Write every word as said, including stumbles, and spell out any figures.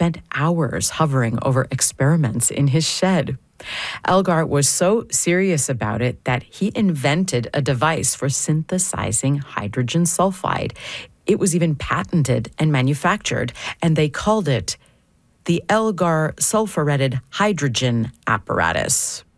spent hours hovering over experiments in his shed. Elgar was so serious about it that he invented a device for synthesizing hydrogen sulfide. It was even patented and manufactured, and they called it the Elgar sulfuretted hydrogen apparatus.